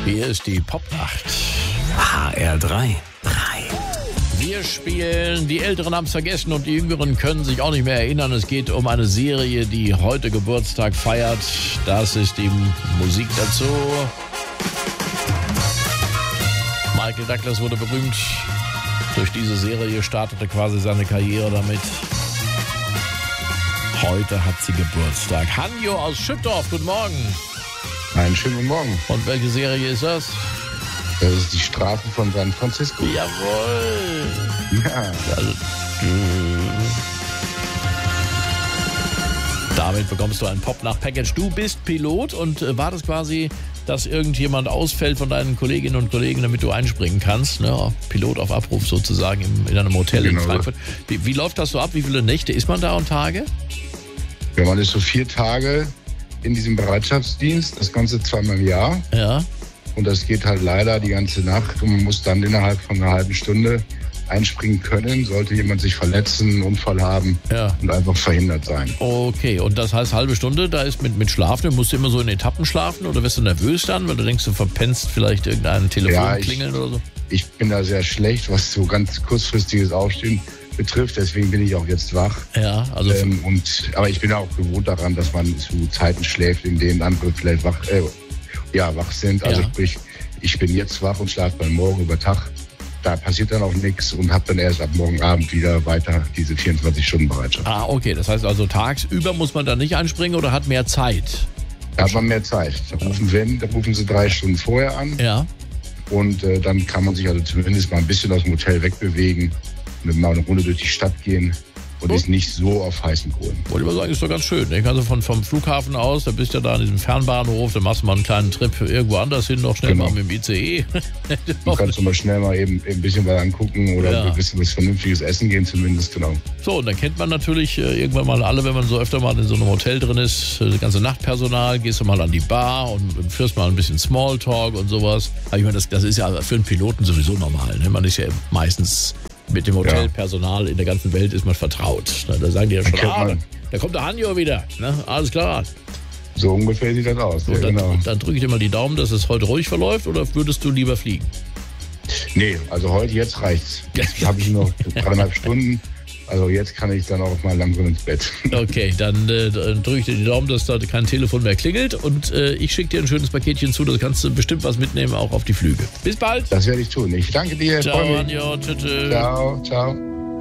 Hier ist die Popnacht. HR3. Wir spielen, die Älteren haben es vergessen und die Jüngeren können sich auch nicht mehr erinnern. Es geht um eine Serie, die heute Geburtstag feiert. Das ist die Musik dazu. Michael Douglas wurde berühmt durch diese Serie, startete quasi seine Karriere damit. Heute hat sie Geburtstag. Hanjo aus Schüttorf, guten Morgen. Einen schönen guten Morgen. Und welche Serie ist das? Das ist die Strafe von San Francisco. Jawohl. Ja. Also, damit bekommst du ein Popnacht-Package. Du bist Pilot und war das quasi, dass irgendjemand ausfällt von deinen Kolleginnen und Kollegen, damit du einspringen kannst? Ne? Pilot auf Abruf sozusagen in einem Hotel in Frankfurt. Wie läuft das so ab? Wie viele Nächte ist man da und Tage? Ja, man ist so 4 Tage in diesem Bereitschaftsdienst, das Ganze 2-mal im Jahr. Ja. Und das geht halt leider die ganze Nacht und man muss dann innerhalb von einer halben Stunde einspringen können, sollte jemand sich verletzen, einen Unfall haben und einfach verhindert sein. Okay, und das heißt halbe Stunde, da ist mit Schlafen, musst du immer so in Etappen schlafen oder wirst du nervös dann, weil du denkst, du verpennst vielleicht irgendein Telefon klingeln oder so? Ich bin da sehr schlecht, was so ganz kurzfristiges Aufstehen betrifft, deswegen bin ich auch jetzt wach. Ja, also aber ich bin auch gewohnt daran, dass man zu Zeiten schläft, in denen andere vielleicht wach sind. Also sprich, ich bin jetzt wach und schlafe dann morgen über Tag. Da passiert dann auch nichts und habe dann erst ab morgen Abend wieder weiter diese 24-Stunden-Bereitschaft. Ah, okay. Das heißt also, tagsüber muss man da nicht einspringen oder hat mehr Zeit? Da hat man mehr Zeit. Da rufen sie 3 Stunden vorher an. Ja. Und dann kann man sich also zumindest mal ein bisschen aus dem Hotel wegbewegen, mit mal eine Runde durch die Stadt gehen und ist nicht so auf heißen Kohlen. Wollte ich mal sagen, ist doch ganz schön. Ich kann so vom Flughafen aus, da bist du ja da an diesem Fernbahnhof, da machst du mal einen kleinen Trip irgendwo anders hin, noch schnell mal mit dem ICE. Du kannst mal schnell mal eben ein bisschen was angucken oder ein bisschen was Vernünftiges essen gehen zumindest, genau. So, und dann kennt man natürlich irgendwann mal alle, wenn man so öfter mal in so einem Hotel drin ist, das ganze Nachtpersonal, gehst du mal an die Bar und führst mal ein bisschen Smalltalk und sowas. Aber ich meine, das ist ja für einen Piloten sowieso normal. Ne? Man ist ja meistens mit dem Hotelpersonal in der ganzen Welt ist man vertraut. Da sagen die ja schon, da kommt der Hanjo wieder. Ne? Alles klar. So ungefähr sieht das aus. Und dann drücke ich dir mal die Daumen, dass es heute ruhig verläuft, oder würdest du lieber fliegen? Nee, also jetzt reicht's. Jetzt habe ich noch 3,5 Stunden. Also jetzt kann ich dann auch mal langsam ins Bett. Okay, dann drücke ich dir die Daumen, dass da kein Telefon mehr klingelt und ich schicke dir ein schönes Paketchen zu, da kannst du bestimmt was mitnehmen, auch auf die Flüge. Bis bald. Das werde ich tun. Ich danke dir. Ciao, Anjo. Tschüss. Ciao.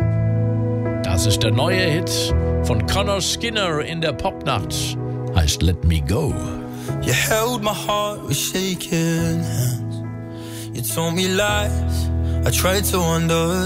Das ist der neue Hit von Connor Skinner in der Popnacht. Heißt Let Me Go. You held my heart with shaking hands. You told me lies. I tried to understand.